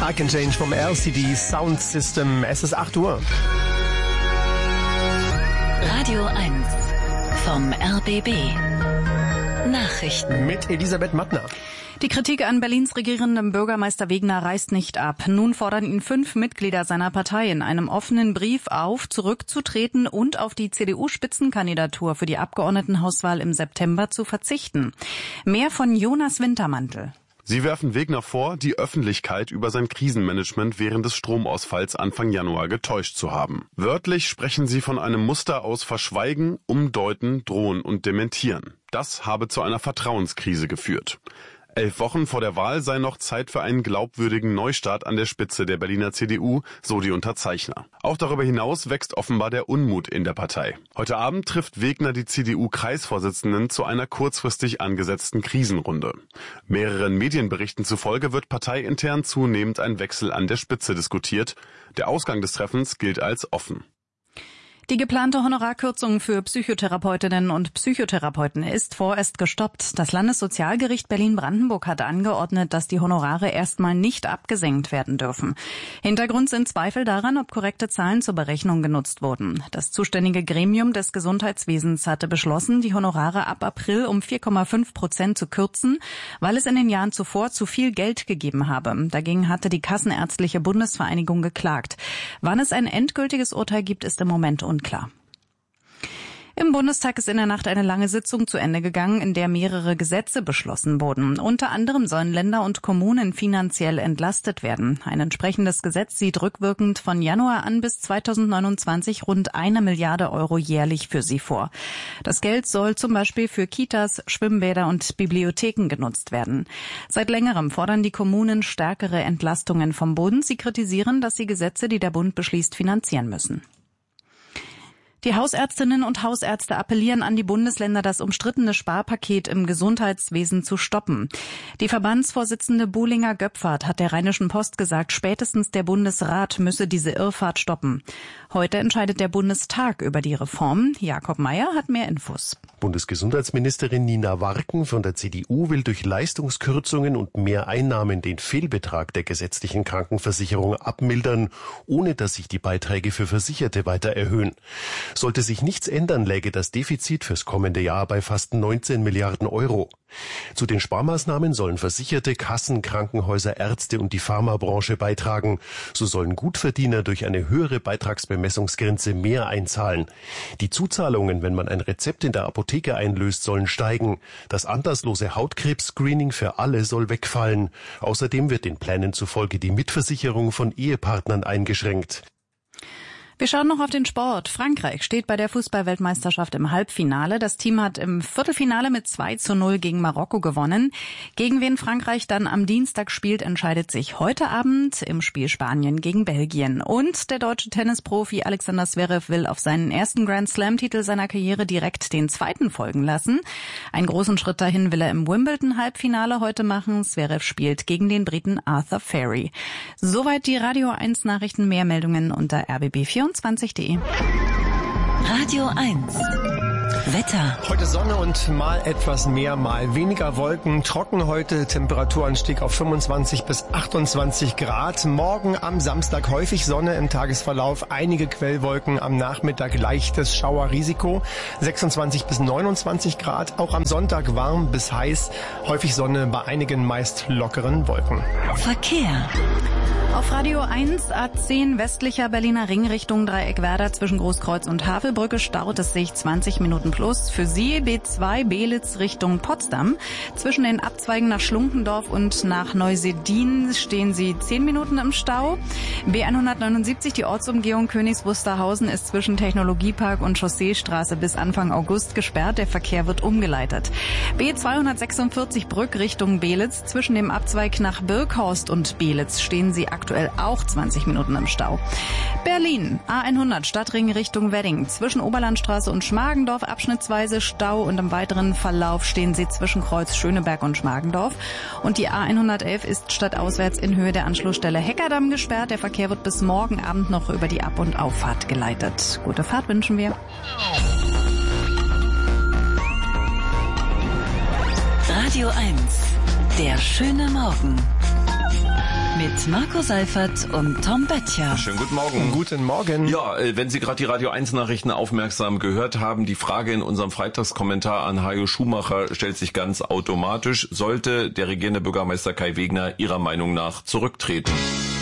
I Can Change vom LCD Sound System. Es ist 8 Uhr. Radio 1 vom RBB. Nachrichten. Mit Elisabeth Mattner. Die Kritik an Berlins regierendem Bürgermeister Wegner reißt nicht ab. Nun fordern ihn 5 Mitglieder seiner Partei in einem offenen Brief auf, zurückzutreten und auf die CDU-Spitzenkandidatur für die Abgeordnetenhauswahl im September zu verzichten. Mehr von Jonas Wintermantel. Sie werfen Wegner vor, die Öffentlichkeit über sein Krisenmanagement während des Stromausfalls Anfang Januar getäuscht zu haben. Wörtlich sprechen sie von einem Muster aus Verschweigen, Umdeuten, Drohen und Dementieren. Das habe zu einer Vertrauenskrise geführt. 11 Wochen vor der Wahl sei noch Zeit für einen glaubwürdigen Neustart an der Spitze der Berliner CDU, so die Unterzeichner. Auch darüber hinaus wächst offenbar der Unmut in der Partei. Heute Abend trifft Wegner die CDU-Kreisvorsitzenden zu einer kurzfristig angesetzten Krisenrunde. Mehreren Medienberichten zufolge wird parteiintern zunehmend ein Wechsel an der Spitze diskutiert. Der Ausgang des Treffens gilt als offen. Die geplante Honorarkürzung für Psychotherapeutinnen und Psychotherapeuten ist vorerst gestoppt. Das Landessozialgericht Berlin-Brandenburg hat angeordnet, dass die Honorare erstmal nicht abgesenkt werden dürfen. Hintergrund sind Zweifel daran, ob korrekte Zahlen zur Berechnung genutzt wurden. Das zuständige Gremium des Gesundheitswesens hatte beschlossen, die Honorare ab April um 4,5% zu kürzen, weil es in den Jahren zuvor zu viel Geld gegeben habe. Dagegen hatte die Kassenärztliche Bundesvereinigung geklagt. Wann es ein endgültiges Urteil gibt, ist im Moment unklar. Im Bundestag ist in der Nacht eine lange Sitzung zu Ende gegangen, in der mehrere Gesetze beschlossen wurden. Unter anderem sollen Länder und Kommunen finanziell entlastet werden. Ein entsprechendes Gesetz sieht rückwirkend von Januar an bis 2029 rund 1 Milliarde Euro jährlich für sie vor. Das Geld soll zum Beispiel für Kitas, Schwimmbäder und Bibliotheken genutzt werden. Seit längerem fordern die Kommunen stärkere Entlastungen vom Bund. Sie kritisieren, dass sie Gesetze, die der Bund beschließt, finanzieren müssen. Die Hausärztinnen und Hausärzte appellieren an die Bundesländer, das umstrittene Sparpaket im Gesundheitswesen zu stoppen. Die Verbandsvorsitzende Buhlinger-Göpfert hat der Rheinischen Post gesagt, spätestens der Bundesrat müsse diese Irrfahrt stoppen. Heute entscheidet der Bundestag über die Reform. Jakob Mayer hat mehr Infos. Bundesgesundheitsministerin Nina Warken von der CDU will durch Leistungskürzungen und mehr Einnahmen den Fehlbetrag der gesetzlichen Krankenversicherung abmildern, ohne dass sich die Beiträge für Versicherte weiter erhöhen. Sollte sich nichts ändern, läge das Defizit fürs kommende Jahr bei fast 19 Milliarden Euro. Zu den Sparmaßnahmen sollen Versicherte, Kassen, Krankenhäuser, Ärzte und die Pharmabranche beitragen. So sollen Gutverdiener durch eine höhere Beitragsbemessungsgrenze mehr einzahlen. Die Zuzahlungen, wenn man ein Rezept in der Apotheke einlöst, sollen steigen. Das anlasslose Hautkrebs-Screening für alle soll wegfallen. Außerdem wird den Plänen zufolge die Mitversicherung von Ehepartnern eingeschränkt. Wir schauen noch auf den Sport. Frankreich steht bei der Fußball-Weltmeisterschaft im Halbfinale. Das Team hat im Viertelfinale mit 2:0 gegen Marokko gewonnen. Gegen wen Frankreich dann am Dienstag spielt, entscheidet sich heute Abend im Spiel Spanien gegen Belgien. Und der deutsche Tennisprofi Alexander Zverev will auf seinen ersten Grand-Slam-Titel seiner Karriere direkt den zweiten folgen lassen. Einen großen Schritt dahin will er im Wimbledon-Halbfinale heute machen. Zverev spielt gegen den Briten Arthur Ferry. Soweit die Radio 1 Nachrichten. Mehr Meldungen unter rbb24.de. Radio 1 Wetter. Heute Sonne und mal etwas mehr, mal weniger Wolken. Trocken heute, Temperaturanstieg auf 25 bis 28 Grad. Morgen am Samstag häufig Sonne im Tagesverlauf, einige Quellwolken, am Nachmittag leichtes Schauerrisiko. 26 bis 29 Grad. Auch am Sonntag warm bis heiß, häufig Sonne bei einigen meist lockeren Wolken. Verkehr. Auf Radio 1 A10 westlicher Berliner Ring Richtung Dreieckwerder zwischen Großkreuz und Havelbrücke staut es sich 20 Minuten plus. Für Sie B2 Belitz Richtung Potsdam. Zwischen den Abzweigen nach Schlunkendorf und nach Neusedin stehen Sie 10 Minuten im Stau. B179, die Ortsumgehung Königs Wusterhausen, ist zwischen Technologiepark und Chausseestraße bis Anfang August gesperrt. Der Verkehr wird umgeleitet. B246 Brück Richtung Belitz. Zwischen dem Abzweig nach Birkhorst und Belitz stehen Sie aktuell auch 20 Minuten im Stau. Berlin, A100 Stadtring Richtung Wedding. Zwischen Oberlandstraße und Schmargendorf abschnittsweise Stau und im weiteren Verlauf stehen Sie zwischen Kreuz Schöneberg und Schmargendorf. Und die A111 ist stadtauswärts in Höhe der Anschlussstelle Heckerdamm gesperrt. Der Verkehr wird bis morgen Abend noch über die Ab- und Auffahrt geleitet. Gute Fahrt wünschen wir. Radio 1, der schöne Morgen. Mit Marco Seifert und Tom Böttcher. Schönen guten Morgen. Guten Morgen. Ja, wenn Sie gerade die Radio 1 Nachrichten aufmerksam gehört haben, die Frage in unserem Freitagskommentar an Hajo Schumacher stellt sich ganz automatisch. Sollte der regierende Bürgermeister Kai Wegner Ihrer Meinung nach zurücktreten?